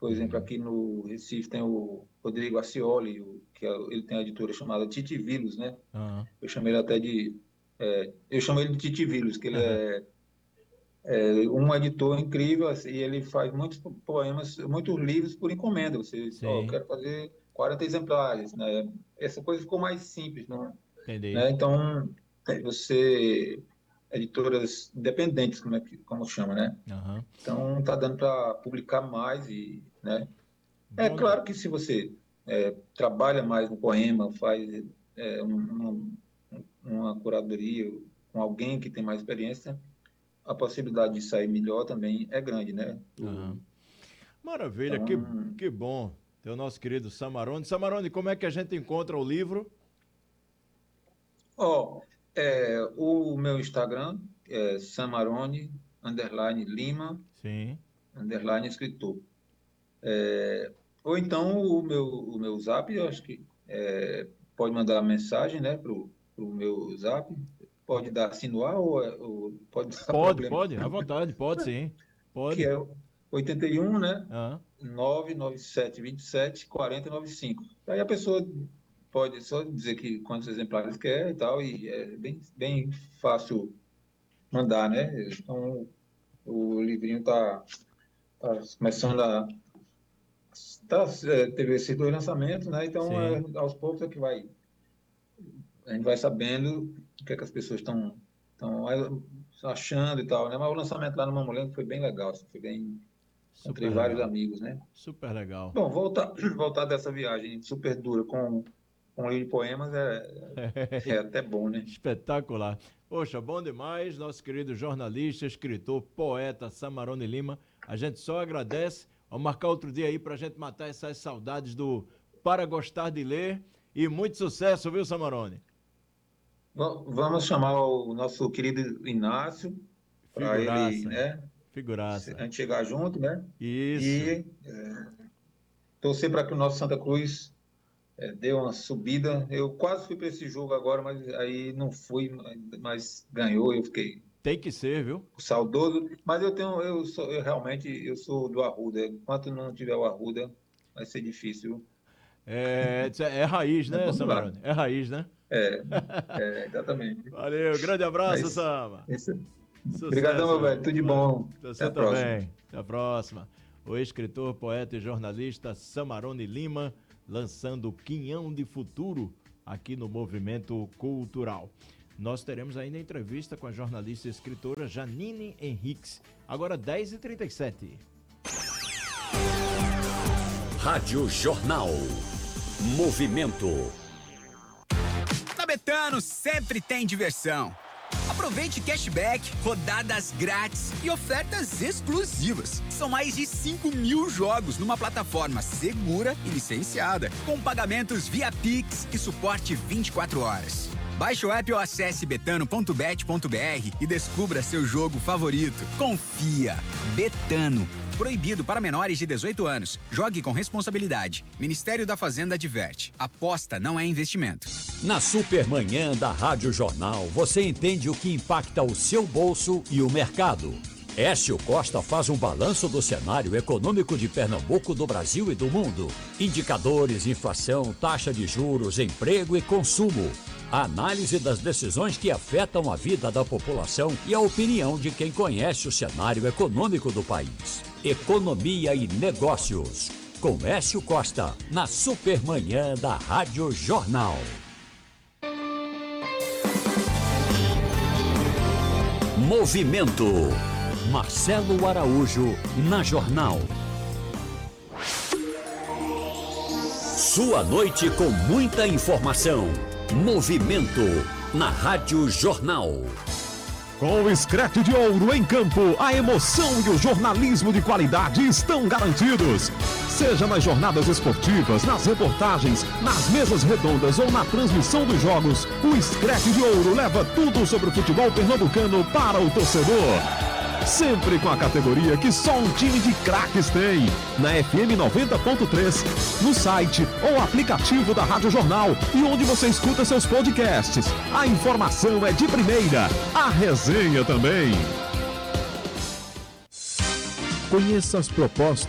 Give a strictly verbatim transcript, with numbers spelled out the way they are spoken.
Por exemplo, aqui no Recife tem o Rodrigo Acioli, o, que é, ele tem a editora chamada Titi Vilos, né? Uhum. Eu chamo ele até de... É, eu chamo ele de Titi Vilos, que ele é, é um editor incrível, assim, e ele faz muitos poemas, muitos livros por encomenda. Você, ó, eu Sim, quero fazer quarenta exemplares, né? Essa coisa ficou mais simples, não, entendi. né? Então, é, você... Editoras independentes, como, é que, como chama, né? Uhum. Então, está dando para publicar mais e, né? É Bom, claro que se você é, trabalha mais no poema, faz é, um, um, uma curadoria com alguém que tem mais experiência, a possibilidade de sair melhor também é grande, né? uhum. O, Maravilha, que, então, que bom ter o nosso querido Samarone. Samarone, como é que a gente encontra o livro? ó, é, o meu Instagram é Samarone, underline Lima, Sim. underline escritor. Ou então o meu, o meu zap, eu acho que é, pode mandar mensagem, né, pro, pro meu zap, pode dar assim no ar ou, é- ou pode dar Pode, problema, pode, à vontade, pode sim. que Pode. é oitenta e um, né, Aham. nove nove sete dois sete quatro zero nove cinco. Aí a pessoa pode só dizer que quantos exemplares quer e tal, e é bem, bem fácil mandar, né? Então o livrinho tá, tá começando a tá, é, teve esses dois lançamentos, né? Então, é, Sim. aos poucos é que vai, a gente vai sabendo o que é que as pessoas estão estão achando e tal, né? Mas o lançamento lá no Mamulengo foi bem legal, assim, foi bem, encontrei Super vários legal. amigos, né? Super legal. Bom, voltar voltar dessa viagem super dura com com o livro de poemas é, é até bom, né? Espetacular. Poxa, bom demais, nosso querido jornalista, escritor, poeta Samarone Lima. A gente só agradece. Vamos marcar outro dia aí pra gente matar essas saudades do Para Gostar de Ler. E muito sucesso, viu, Samarone? Va- Vamos chamar o nosso querido Inácio para ele, Figuraça. né? A Figuraça. gente chegar junto, né? Isso. E torcer para que o nosso Santa Cruz é, deu uma subida. Eu quase fui para esse jogo agora, mas aí não fui, mas ganhou. Eu fiquei Tem que ser, viu? saudoso. Mas eu tenho, eu sou, eu realmente, eu sou do Arruda. Enquanto não tiver o Arruda, vai ser difícil. É, é raiz, Mas né, vamos lá. Samarone? É raiz, né? É, é, exatamente. Valeu, grande abraço, Mas, Sama. isso. Obrigadão, Sucesso, meu velho. meu. Tudo de Valeu. bom. Até Você a próxima. também. Até a próxima. O escritor, poeta e jornalista Samarone Lima, lançando Quinhão de Futuro aqui no Movimento Cultural. Nós teremos ainda entrevista com a jornalista e escritora Janine Henriques, agora dez e trinta e sete. Rádio Jornal. Movimento. Na Betano sempre tem diversão. Aproveite cashback, rodadas grátis e ofertas exclusivas. São mais de cinco mil jogos numa plataforma segura e licenciada, com pagamentos via Pix e suporte vinte e quatro horas. Baixe o app ou acesse betano ponto bet ponto br e descubra seu jogo favorito. Confia. Betano. Proibido para menores de dezoito anos. Jogue com responsabilidade. Ministério da Fazenda adverte. Aposta não é investimento. Na Supermanhã da Rádio Jornal, você entende o que impacta o seu bolso e o mercado. Écio Costa faz um balanço do cenário econômico de Pernambuco, do Brasil e do mundo. Indicadores, inflação, taxa de juros, emprego e consumo. A análise das decisões que afetam a vida da população e a opinião de quem conhece o cenário econômico do país. Economia e Negócios, com Écio Costa, na Supermanhã da Rádio Jornal. Movimento. Marcelo Araújo, na Jornal. Sua noite com muita informação. Movimento na Rádio Jornal. Com o Scratch de Ouro em campo, a emoção e o jornalismo de qualidade estão garantidos. Seja nas jornadas esportivas, nas reportagens, nas mesas redondas ou na transmissão dos jogos, o Scratch de Ouro leva tudo sobre o futebol pernambucano para o torcedor. Sempre com a categoria que só um time de craques tem. Na F M noventa ponto três, no site ou aplicativo da Rádio Jornal e onde você escuta seus podcasts. A informação é de primeira, a resenha também. Conheça as propostas